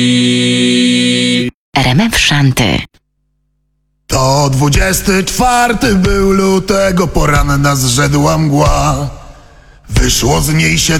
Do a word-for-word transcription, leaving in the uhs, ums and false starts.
R M F Szanty. To dwudziesty czwarty był lutego, poranna zrzedła mgła. Wyszło z niej siedem